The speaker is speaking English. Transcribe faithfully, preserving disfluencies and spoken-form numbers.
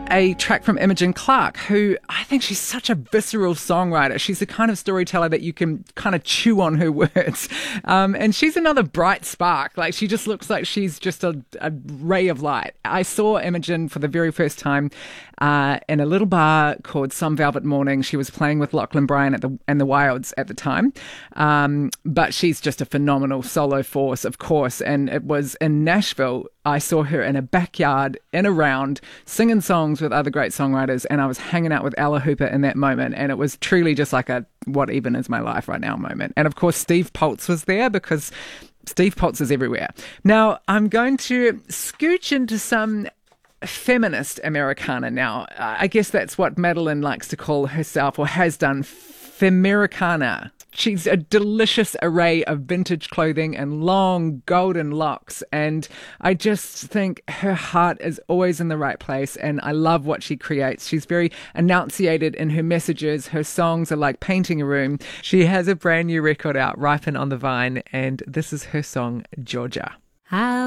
a track from Imogen Clark, who I think she's such a visceral songwriter. She's the kind of storyteller that you can kind of chew on her words. Um, and she's another bright spark. Like, she just looks like she's just a, a ray of light. I saw Imogen for the very first time uh, in a little bar called Some Velvet Morning. She was playing with Lachlan Bryan at the and the Wilds at the time. Um, but she's just a phenomenal solo force, of course. And it was in Nashville. I saw her in a backyard, in a round, singing songs with other great songwriters, and I was hanging out with Ella Hooper in that moment, and it was truly just like a what even is my life right now moment. And of course, Steve Poltz was there because Steve Poltz is everywhere. Now, I'm going to scooch into some feminist Americana now. I guess that's what Madeline likes to call herself, or has done, Femericana. She's a delicious array of vintage clothing and long golden locks. And I just think her heart is always in the right place. And I love what she creates. She's very enunciated in her messages. Her songs are like painting a room. She has a brand new record out, Ripen on the Vine. And this is her song, Georgia. I'll